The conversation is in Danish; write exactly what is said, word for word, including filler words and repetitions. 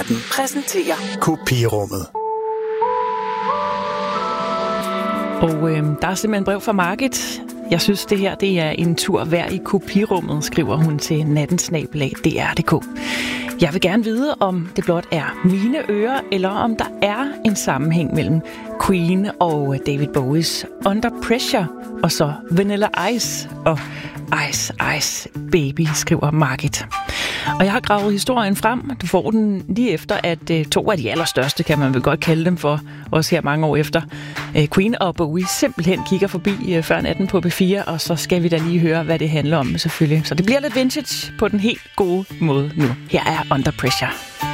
præsenterer Kopirummet. Og øh, der er simpelthen brev fra Margit. Jeg synes, det her det er en tur værd i kopirummet, skriver hun til nattensnabelag punktum d r punktum d k. Jeg vil gerne vide, om det blot er mine ører, eller om der er en sammenhæng mellem Queen og David Bowies Under Pressure, og så Vanilla Ice og Ice Ice Baby, skriver Margit. Og jeg har gravet historien frem. Du får den lige efter, at uh, to af de allerstørste, kan man vel godt kalde dem for, også her mange år efter, uh, Queen og Bowie simpelthen kigger forbi uh, før natten på P fire, og så skal vi da lige høre, hvad det handler om selvfølgelig. Så det bliver lidt vintage på den helt gode måde nu. Her er Under Pressure.